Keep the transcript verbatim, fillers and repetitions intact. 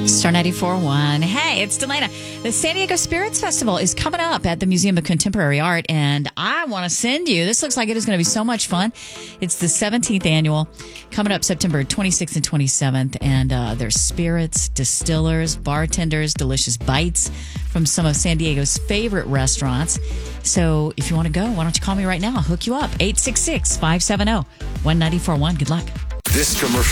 Star ninety-four point one. Hey, it's Delana. The San Diego Spirits Festival is coming up at the Museum of Contemporary Art, and I want to send you. This looks like it is going to be so much fun. It's the seventeenth annual, coming up September twenty-sixth and twenty-seventh, and uh, there's spirits, distillers, bartenders, delicious bites from some of San Diego's favorite restaurants. So if you want to go, why don't you call me right now? I'll hook you up. eight six six, five seven zero, one nine four one. Good luck. This commercial